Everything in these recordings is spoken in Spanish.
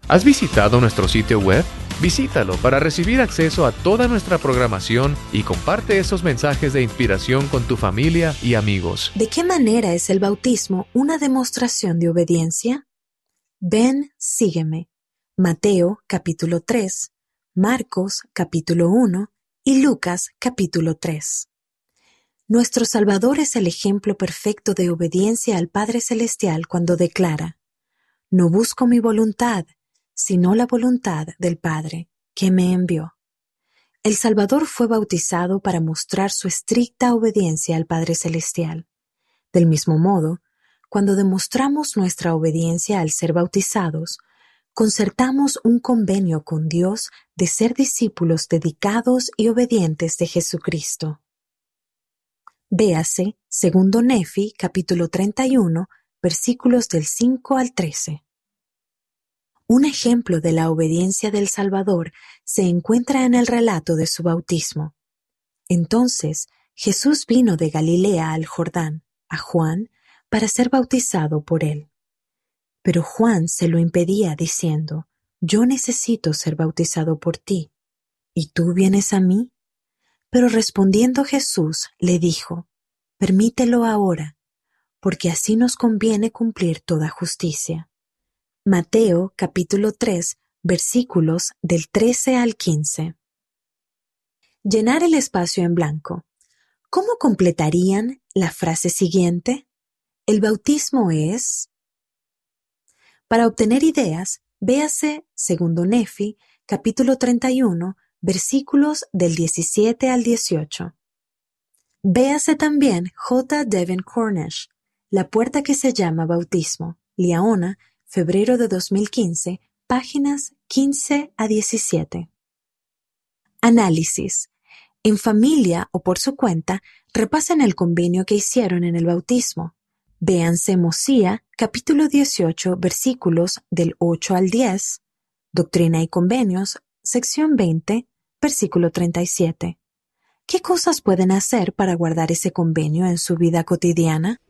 ¿Has visitado nuestro sitio web? Visítalo para recibir acceso a toda nuestra programación y comparte esos mensajes de inspiración con tu familia y amigos. ¿De qué manera es el bautismo una demostración de obediencia? Ven, sígueme. Mateo capítulo 3, Marcos capítulo 1 y Lucas capítulo 3. Nuestro Salvador es el ejemplo perfecto de obediencia al Padre Celestial cuando declara: No busco mi voluntad, sino la voluntad del Padre, que me envió. El Salvador fue bautizado para mostrar su estricta obediencia al Padre Celestial. Del mismo modo, cuando demostramos nuestra obediencia al ser bautizados, concertamos un convenio con Dios de ser discípulos dedicados y obedientes de Jesucristo. Véase 2 Nefi, capítulo 31, versículos del 5 al 13. Un ejemplo de la obediencia del Salvador se encuentra en el relato de su bautismo. Entonces, Jesús vino de Galilea al Jordán, a Juan, para ser bautizado por él. Pero Juan se lo impedía diciendo: Yo necesito ser bautizado por ti, ¿y tú vienes a mí? Pero respondiendo Jesús le dijo: Permítelo ahora, porque así nos conviene cumplir toda justicia. Mateo capítulo 3, versículos del 13 al 15. Llenar el espacio en blanco. ¿Cómo completarían la frase siguiente? El bautismo es... Para obtener ideas, véase 2 Nefi, capítulo 31, versículos del 17 al 18. Véase también J. Devin Cornish, La puerta que se llama bautismo, Liaona, febrero de 2015, páginas 15 a 17. Análisis. En familia o por su cuenta, repasen el convenio que hicieron en el bautismo. Véanse Mosía, capítulo 18, versículos del 8 al 10, Doctrina y Convenios, sección 20, versículo 37. ¿Qué cosas pueden hacer para guardar ese convenio en su vida cotidiana?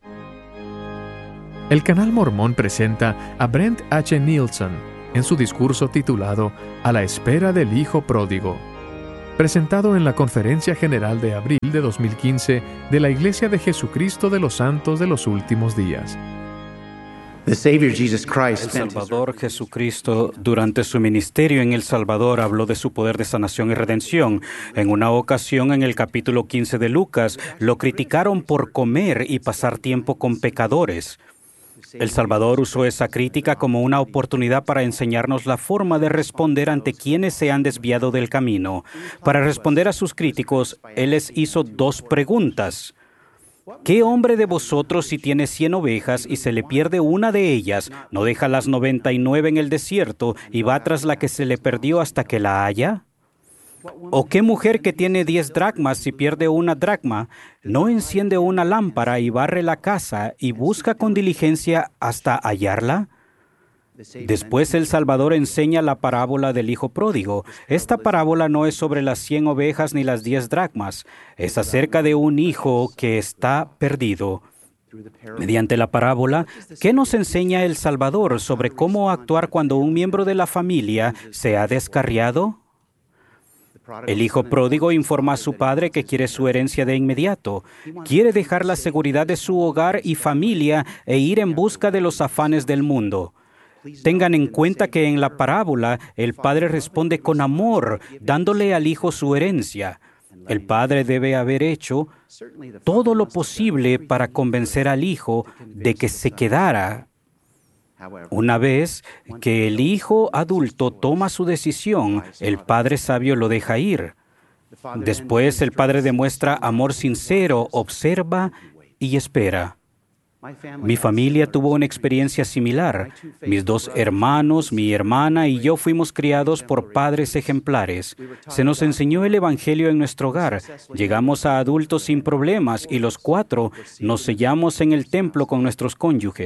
El Canal Mormón presenta a Brent H. Nielsen en su discurso titulado A la espera del Hijo Pródigo, presentado en la Conferencia General de abril de 2015 de la Iglesia de Jesucristo de los Santos de los Últimos Días. El Salvador Jesucristo, durante su ministerio en El Salvador, habló de su poder de sanación y redención. En una ocasión, en el capítulo 15 de Lucas, lo criticaron por comer y pasar tiempo con pecadores. El Salvador usó esa crítica como una oportunidad para enseñarnos la forma de responder ante quienes se han desviado del camino. Para responder a sus críticos, Él les hizo 2 preguntas. ¿Qué hombre de vosotros, si tiene 100 ovejas y se le pierde una de ellas, no deja las 99 en el desierto y va tras la que se le perdió hasta que la haya? ¿O qué mujer que tiene 10 dracmas, si pierde una dracma, no enciende una lámpara y barre la casa y busca con diligencia hasta hallarla? Después el Salvador enseña la parábola del Hijo Pródigo. Esta parábola no es sobre las 100 ovejas ni las 10 dracmas. Es acerca de un hijo que está perdido. Mediante la parábola, ¿qué nos enseña el Salvador sobre cómo actuar cuando un miembro de la familia se ha descarriado? El hijo pródigo informa a su padre que quiere su herencia de inmediato. Quiere dejar la seguridad de su hogar y familia e ir en busca de los afanes del mundo. Tengan en cuenta que en la parábola el padre responde con amor, dándole al hijo su herencia. El padre debe haber hecho todo lo posible para convencer al hijo de que se quedara. Una vez que el hijo adulto toma su decisión, el padre sabio lo deja ir. Después el padre demuestra amor sincero, observa y espera. Mi familia tuvo una experiencia similar. Mis 2 hermanos, mi hermana y yo fuimos criados por padres ejemplares. Se nos enseñó el Evangelio en nuestro hogar. Llegamos a adultos sin problemas y los 4 nos sellamos en el templo con nuestros cónyuges.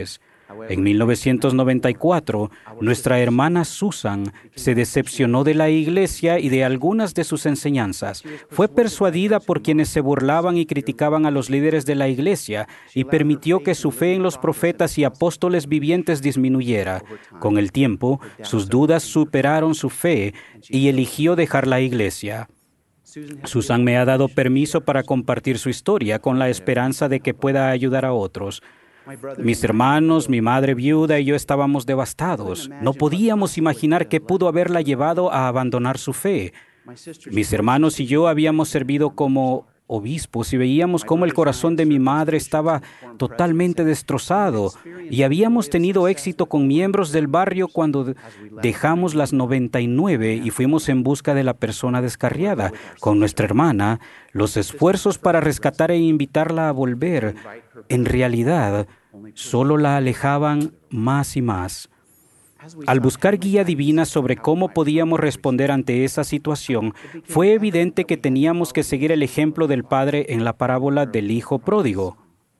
En 1994, nuestra hermana Susan se decepcionó de la iglesia y de algunas de sus enseñanzas. Fue persuadida por quienes se burlaban y criticaban a los líderes de la iglesia y permitió que su fe en los profetas y apóstoles vivientes disminuyera. Con el tiempo, sus dudas superaron su fe y eligió dejar la iglesia. Susan me ha dado permiso para compartir su historia con la esperanza de que pueda ayudar a otros. Mis hermanos, mi madre viuda y yo estábamos devastados. No podíamos imaginar qué pudo haberla llevado a abandonar su fe. Mis hermanos y yo habíamos servido como obispos y veíamos cómo el corazón de mi madre estaba totalmente destrozado y habíamos tenido éxito con miembros del barrio cuando dejamos las 99 y fuimos en busca de la persona descarriada. Con nuestra hermana, los esfuerzos para rescatar e invitarla a volver, en realidad, solo la alejaban más y más. Al buscar guía divina sobre cómo podíamos responder ante esa situación, fue evidente que teníamos que seguir el ejemplo del padre en la parábola del hijo pródigo.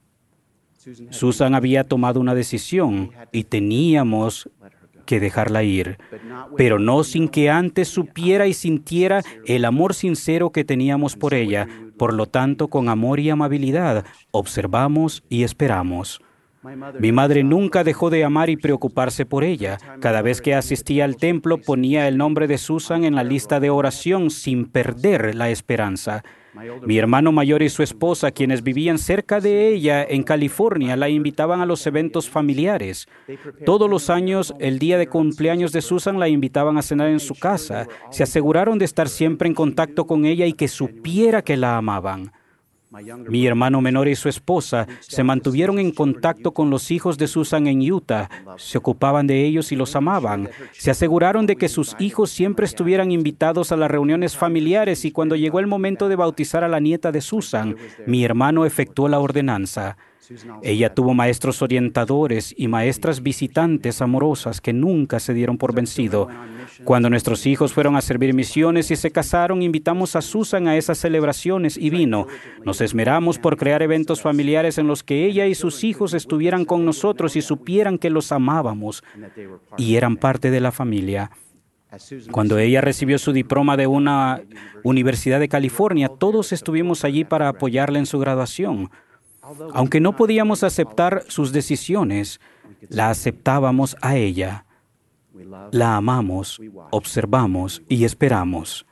Susan había tomado una decisión y teníamos que dejarla ir, pero no sin que antes supiera y sintiera el amor sincero que teníamos por ella. Por lo tanto, con amor y amabilidad, observamos y esperamos. Mi madre nunca dejó de amar y preocuparse por ella. Cada vez que asistía al templo, ponía el nombre de Susan en la lista de oración sin perder la esperanza. Mi hermano mayor y su esposa, quienes vivían cerca de ella en California, la invitaban a los eventos familiares. Todos los años, el día de cumpleaños de Susan, la invitaban a cenar en su casa. Se aseguraron de estar siempre en contacto con ella y que supiera que la amaban. Mi hermano menor y su esposa se mantuvieron en contacto con los hijos de Susan en Utah. Se ocupaban de ellos y los amaban. Se aseguraron de que sus hijos siempre estuvieran invitados a las reuniones familiares y cuando llegó el momento de bautizar a la nieta de Susan, mi hermano efectuó la ordenanza. Ella tuvo maestros orientadores y maestras visitantes amorosas que nunca se dieron por vencido. Cuando nuestros hijos fueron a servir misiones y se casaron, invitamos a Susan a esas celebraciones y vino. Nos esmeramos por crear eventos familiares en los que ella y sus hijos estuvieran con nosotros y supieran que los amábamos y eran parte de la familia. Cuando ella recibió su diploma de una universidad de California, todos estuvimos allí para apoyarla en su graduación. Aunque no podíamos aceptar sus decisiones, la aceptábamos a ella. La amamos, observamos y esperamos.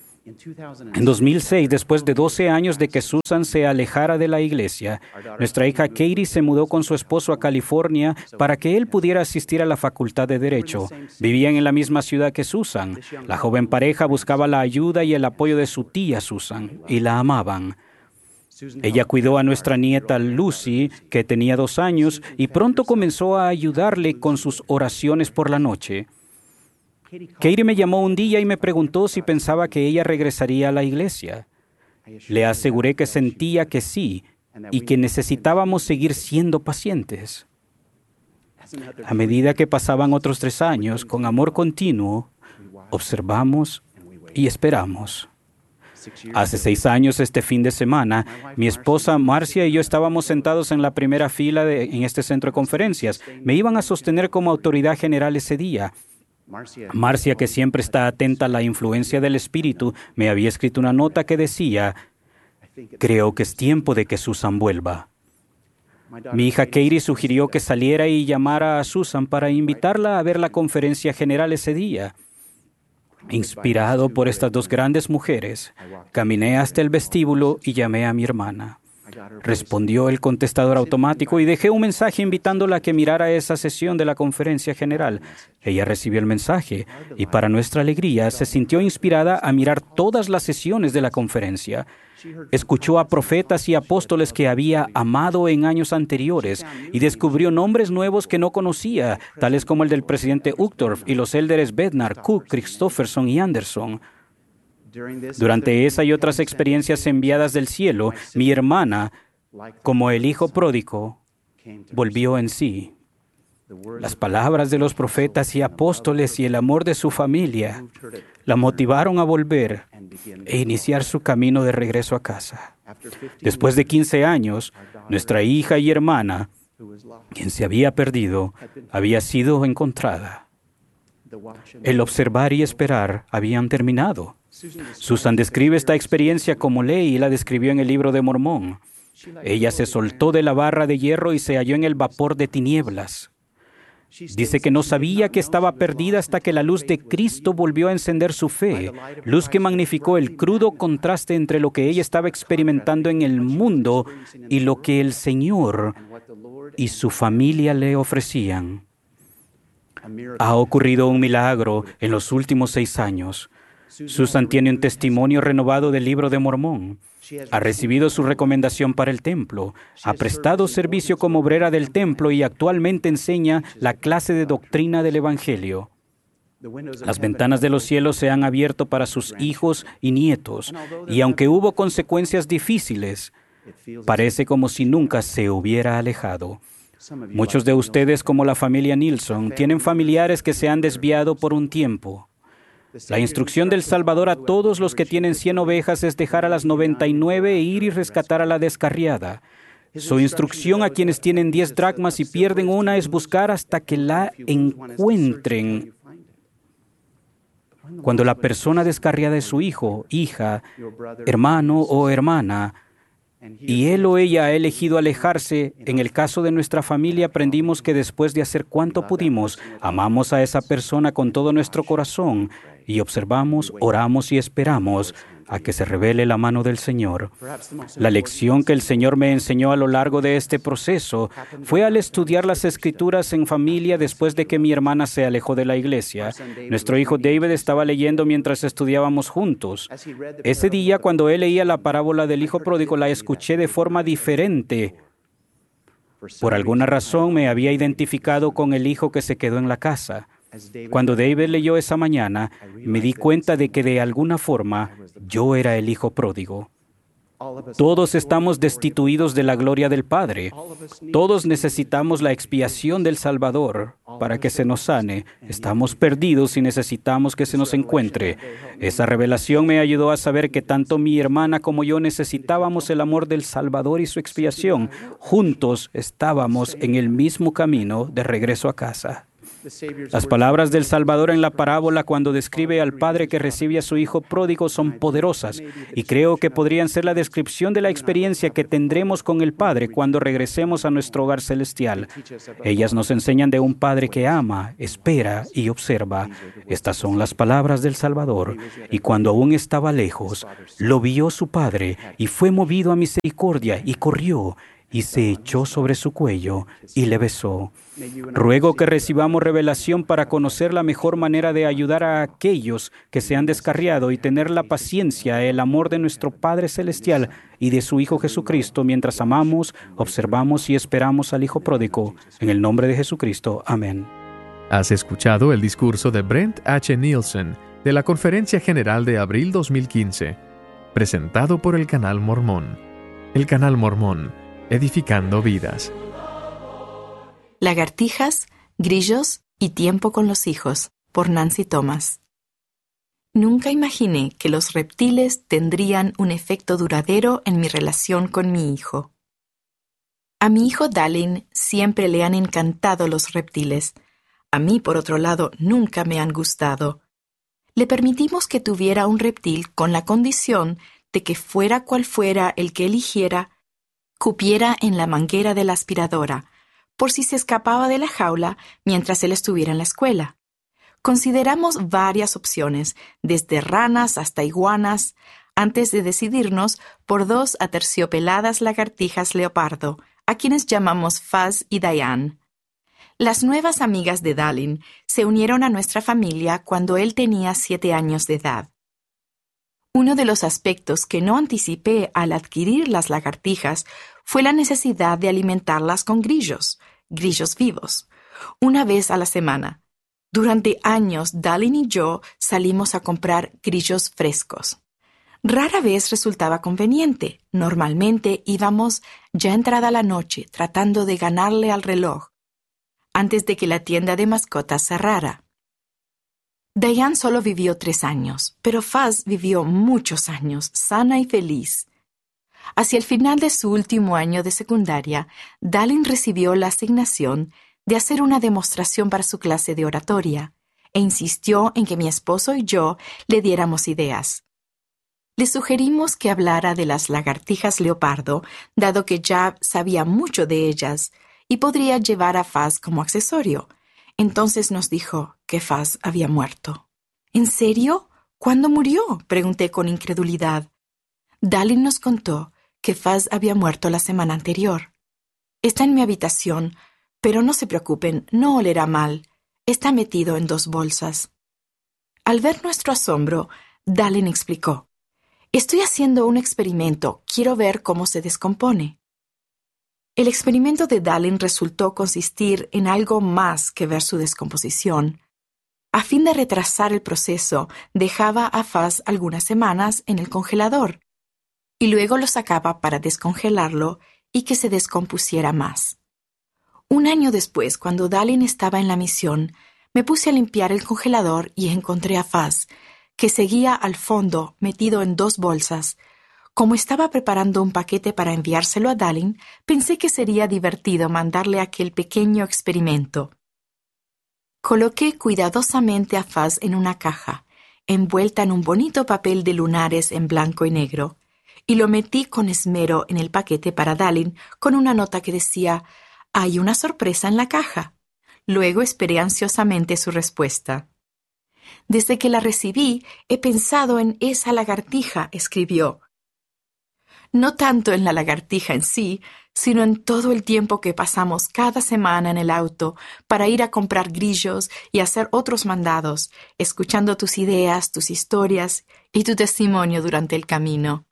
En 2006, después de 12 años de que Susan se alejara de la iglesia, nuestra hija Katie se mudó con su esposo a California para que él pudiera asistir a la Facultad de Derecho. Vivían en la misma ciudad que Susan. La joven pareja buscaba la ayuda y el apoyo de su tía Susan y la amaban. Ella cuidó a nuestra nieta Lucy, que tenía 2 años, y pronto comenzó a ayudarle con sus oraciones por la noche. Katie me llamó un día y me preguntó si pensaba que ella regresaría a la iglesia. Le aseguré que sentía que sí y que necesitábamos seguir siendo pacientes. A medida que pasaban otros 3 años, con amor continuo, observamos y esperamos. Hace 6 años, este fin de semana, mi esposa Marcia y yo estábamos sentados en la primera fila en este centro de conferencias. Me iban a sostener como autoridad general ese día. Marcia, que siempre está atenta a la influencia del Espíritu, me había escrito una nota que decía: «Creo que es tiempo de que Susan vuelva». Mi hija Katie sugirió que saliera y llamara a Susan para invitarla a ver la conferencia general ese día. Inspirado por estas 2 grandes mujeres, caminé hasta el vestíbulo y llamé a mi hermana. Respondió el contestador automático y dejé un mensaje invitándola a que mirara esa sesión de la conferencia general. Ella recibió el mensaje y, para nuestra alegría, se sintió inspirada a mirar todas las sesiones de la conferencia. Escuchó a profetas y apóstoles que había amado en años anteriores y descubrió nombres nuevos que no conocía, tales como el del presidente Uchtdorf y los élderes Bednar, Cook, Christofferson y Anderson. Durante esa y otras experiencias enviadas del cielo, mi hermana, como el hijo pródigo, volvió en sí. Las palabras de los profetas y apóstoles y el amor de su familia la motivaron a volver e iniciar su camino de regreso a casa. Después de 15 años, nuestra hija y hermana quien se había perdido, había sido encontrada. El observar y esperar habían terminado. Susan describe esta experiencia como Lehi la describió en el Libro de Mormón. Ella se soltó de la barra de hierro y se halló en el vapor de tinieblas. Dice que no sabía que estaba perdida hasta que la luz de Cristo volvió a encender su fe, luz que magnificó el crudo contraste entre lo que ella estaba experimentando en el mundo y lo que el Señor y su familia le ofrecían. Ha ocurrido un milagro en los últimos 6 años. Susan tiene un testimonio renovado del Libro de Mormón. Ha recibido su recomendación para el templo, ha prestado servicio como obrera del templo y actualmente enseña la clase de doctrina del Evangelio. Las ventanas de los cielos se han abierto para sus hijos y nietos, y aunque hubo consecuencias difíciles, parece como si nunca se hubiera alejado. Muchos de ustedes, como la familia Nilsson, tienen familiares que se han desviado por un tiempo. La instrucción del Salvador a todos los que tienen 100 ovejas es dejar a las 99 e ir y rescatar a la descarriada. Su instrucción a quienes tienen 10 dracmas y pierden una es buscar hasta que la encuentren. Cuando la persona descarriada es su hijo, hija, hermano o hermana, y él o ella ha elegido alejarse, en el caso de nuestra familia aprendimos que después de hacer cuanto pudimos, amamos a esa persona con todo nuestro corazón y observamos, oramos y esperamos a que se revele la mano del Señor. La lección que el Señor me enseñó a lo largo de este proceso fue al estudiar las Escrituras en familia después de que mi hermana se alejó de la iglesia. Nuestro hijo David estaba leyendo mientras estudiábamos juntos. Ese día, cuando él leía la parábola del hijo pródigo, la escuché de forma diferente. Por alguna razón me había identificado con el hijo que se quedó en la casa. Cuando David leyó esa mañana, me di cuenta de que de alguna forma yo era el hijo pródigo. Todos estamos destituidos de la gloria del Padre. Todos necesitamos la expiación del Salvador para que se nos sane. Estamos perdidos y necesitamos que se nos encuentre. Esa revelación me ayudó a saber que tanto mi hermana como yo necesitábamos el amor del Salvador y su expiación. Juntos estábamos en el mismo camino de regreso a casa. Las palabras del Salvador en la parábola cuando describe al padre que recibe a su hijo pródigo son poderosas y creo que podrían ser la descripción de la experiencia que tendremos con el Padre cuando regresemos a nuestro hogar celestial. Ellas nos enseñan de un Padre que ama, espera y observa. Estas son las palabras del Salvador. Y cuando aún estaba lejos, lo vio su Padre y fue movido a misericordia y corrió y se echó sobre su cuello y le besó. Ruego que recibamos revelación para conocer la mejor manera de ayudar a aquellos que se han descarriado y tener la paciencia, el amor de nuestro Padre Celestial y de su Hijo Jesucristo mientras amamos, observamos y esperamos al Hijo pródigo. En el nombre de Jesucristo. Amén. Has escuchado el discurso de Brent H. Nielsen de la Conferencia General de abril 2015, presentado por el Canal Mormón. El Canal Mormón, edificando vidas. Lagartijas, grillos y tiempo con los hijos, por Nancy Thomas. Nunca imaginé que los reptiles tendrían un efecto duradero en mi relación con mi hijo. A mi hijo Dallin siempre le han encantado los reptiles. A mí, por otro lado, nunca me han gustado. Le permitimos que tuviera un reptil con la condición de que fuera cual fuera el que eligiera, cupiera en la manguera de la aspiradora, por si se escapaba de la jaula mientras él estuviera en la escuela. Consideramos varias opciones, desde ranas hasta iguanas, antes de decidirnos por 2 aterciopeladas lagartijas leopardo, a quienes llamamos Faz y Diane. Las nuevas amigas de Dallin se unieron a nuestra familia cuando él tenía 7 años de edad. Uno de los aspectos que no anticipé al adquirir las lagartijas fue la necesidad de alimentarlas con grillos vivos, una vez a la semana. Durante años, Dallin y yo salimos a comprar grillos frescos. Rara vez resultaba conveniente. Normalmente íbamos ya entrada la noche tratando de ganarle al reloj, antes de que la tienda de mascotas cerrara. Diane solo vivió 3 años, pero Faz vivió muchos años, sana y feliz. Hacia el final de su último año de secundaria, Dallin recibió la asignación de hacer una demostración para su clase de oratoria e insistió en que mi esposo y yo le diéramos ideas. Le sugerimos que hablara de las lagartijas leopardo, dado que ya sabía mucho de ellas y podría llevar a Faz como accesorio. Entonces nos dijo que Faz había muerto. ¿En serio? ¿Cuándo murió?, pregunté con incredulidad. Dallin nos contó que Faz había muerto la semana anterior. Está en mi habitación, pero no se preocupen, no olerá mal. Está metido en 2 bolsas. Al ver nuestro asombro, Dallin explicó: «Estoy haciendo un experimento. Quiero ver cómo se descompone». El experimento de Dallin resultó consistir en algo más que ver su descomposición. A fin de retrasar el proceso, dejaba a Faz algunas semanas en el congelador y luego lo sacaba para descongelarlo y que se descompusiera más. Un año después, cuando Dallin estaba en la misión, me puse a limpiar el congelador y encontré a Faz, que seguía al fondo metido en 2 bolsas. Como estaba preparando un paquete para enviárselo a Dallin, pensé que sería divertido mandarle aquel pequeño experimento. Coloqué cuidadosamente a Faz en una caja, envuelta en un bonito papel de lunares en blanco y negro, y lo metí con esmero en el paquete para Dallin con una nota que decía: «Hay una sorpresa en la caja». Luego esperé ansiosamente su respuesta. «Desde que la recibí, he pensado en esa lagartija», escribió. No tanto en la lagartija en sí, sino en todo el tiempo que pasamos cada semana en el auto para ir a comprar grillos y hacer otros mandados, escuchando tus ideas, tus historias y tu testimonio durante el camino.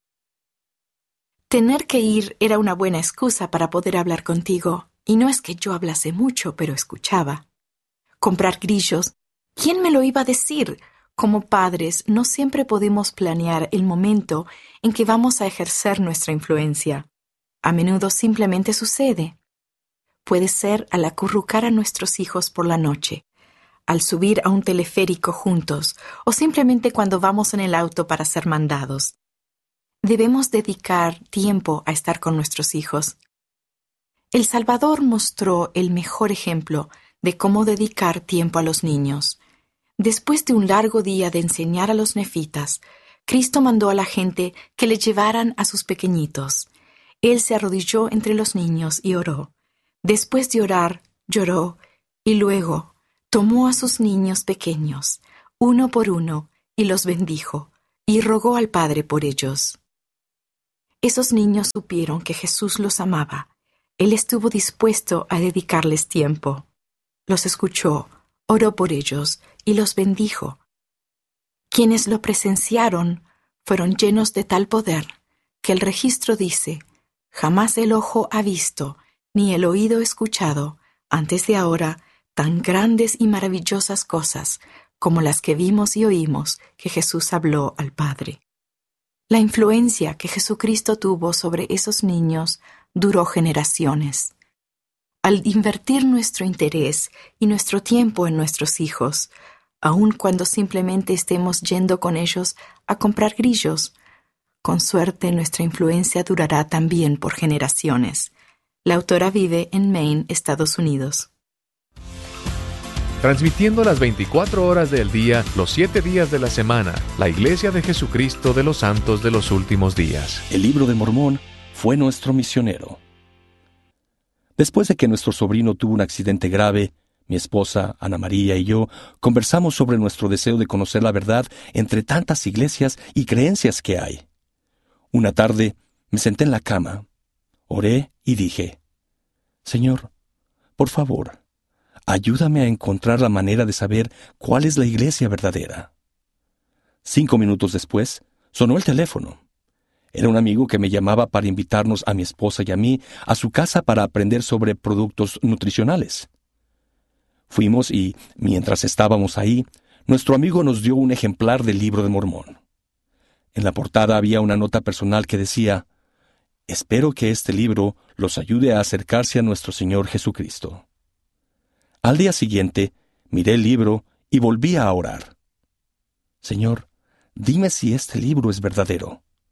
Tener que ir era una buena excusa para poder hablar contigo, y no es que yo hablase mucho, pero escuchaba. Comprar grillos, ¿quién me lo iba a decir? Como padres, no siempre podemos planear el momento en que vamos a ejercer nuestra influencia. A menudo simplemente sucede. Puede ser al acurrucar a nuestros hijos por la noche, al subir a un teleférico juntos o simplemente cuando vamos en el auto para ser mandados. Debemos dedicar tiempo a estar con nuestros hijos. El Salvador mostró el mejor ejemplo de cómo dedicar tiempo a los niños. Después de un largo día de enseñar a los nefitas, Cristo mandó a la gente que le llevaran a sus pequeñitos. Él se arrodilló entre los niños y oró. Después de orar, lloró y luego tomó a sus niños pequeños, uno por uno, y los bendijo, y rogó al Padre por ellos. Esos niños supieron que Jesús los amaba. Él estuvo dispuesto a dedicarles tiempo. Los escuchó, oró por ellos y los bendijo. Quienes lo presenciaron fueron llenos de tal poder que el registro dice: «Jamás el ojo ha visto, ni el oído escuchado, antes de ahora, tan grandes y maravillosas cosas como las que vimos y oímos que Jesús habló al Padre». La influencia que Jesucristo tuvo sobre esos niños duró generaciones. Al invertir nuestro interés y nuestro tiempo en nuestros hijos, aun cuando simplemente estemos yendo con ellos a comprar grillos, con suerte nuestra influencia durará también por generaciones. La autora vive en Maine, Estados Unidos. Transmitiendo las 24 horas del día, los 7 días de la semana, la Iglesia de Jesucristo de los Santos de los Últimos Días. El Libro de Mormón fue nuestro misionero. Después de que nuestro sobrino tuvo un accidente grave, mi esposa, Ana María y yo conversamos sobre nuestro deseo de conocer la verdad entre tantas iglesias y creencias que hay. Una tarde me senté en la cama, oré y dije: «Señor, por favor, ayúdame a encontrar la manera de saber cuál es la iglesia verdadera». 5 minutos después, sonó el teléfono. Era un amigo que me llamaba para invitarnos a mi esposa y a mí a su casa para aprender sobre productos nutricionales. Fuimos y, mientras estábamos ahí, nuestro amigo nos dio un ejemplar del Libro de Mormón. En la portada había una nota personal que decía: «Espero que este libro los ayude a acercarse a nuestro Señor Jesucristo». Al día siguiente, miré el libro y volví a orar. «Señor, dime si este libro es verdadero.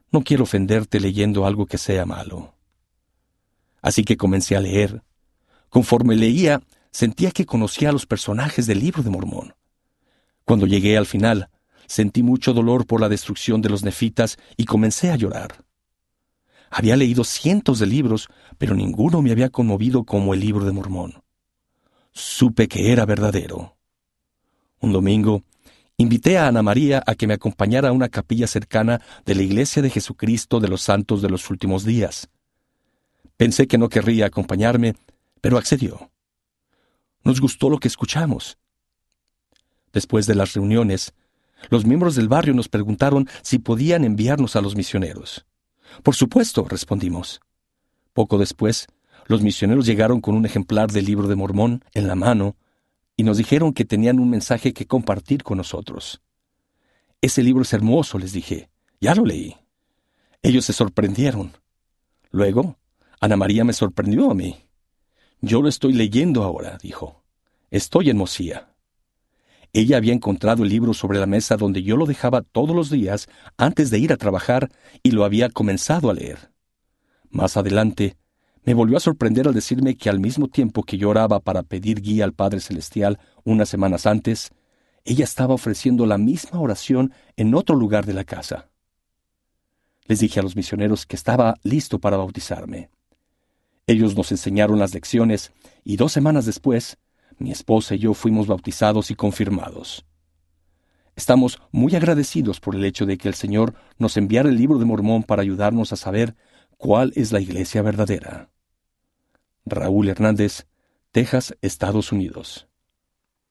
no quiero ofenderte leyendo algo que sea malo. Así que comencé a leer. Conforme leía, sentía que conocía a los personajes del Libro de Mormón. Cuando llegué al final, sentí mucho dolor por la destrucción de los nefitas y comencé a llorar. Había leído cientos de libros, pero ninguno me había conmovido como el Libro de Mormón. Supe que era verdadero. Un domingo, invité a Ana María a que me acompañara a una capilla cercana de la Iglesia de Jesucristo de los Santos de los Últimos Días. Pensé que no querría acompañarme, pero accedió. Nos gustó lo que escuchamos. Después de las reuniones, los miembros del barrio nos preguntaron si podían enviarnos a los misioneros. Por supuesto, respondimos. Poco después, los misioneros llegaron con un ejemplar del Libro de Mormón en la mano y nos dijeron que tenían un mensaje que compartir con nosotros. Ese libro es hermoso, les dije. Ya lo leí. Ellos se sorprendieron. Luego, Ana María me sorprendió a mí. Yo lo estoy leyendo ahora, dijo. Estoy en Mosía. Ella había encontrado el libro sobre la mesa donde yo lo dejaba todos los días antes de ir a trabajar y lo había comenzado a leer. Más adelante, me volvió a sorprender al decirme que al mismo tiempo que yo oraba para pedir guía al Padre Celestial unas semanas antes, ella estaba ofreciendo la misma oración en otro lugar de la casa. Les dije a los misioneros que estaba listo para bautizarme. Ellos nos enseñaron las lecciones y 2 semanas después, mi esposa y yo fuimos bautizados y confirmados. Estamos muy agradecidos por el hecho de que el Señor nos enviara el Libro de Mormón para ayudarnos a saber cuál es la iglesia verdadera. Raúl Hernández, Texas, Estados Unidos.